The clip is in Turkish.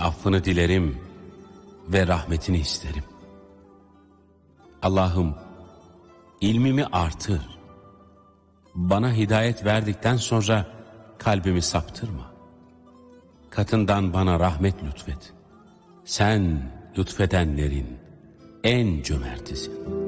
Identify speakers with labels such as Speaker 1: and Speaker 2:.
Speaker 1: affını dilerim ve rahmetini isterim. Allah'ım, ilmimi artır. Bana hidayet verdikten sonra kalbimi saptırma. Katından bana rahmet lütfet. Sen lütfedenlerin en cömertisin.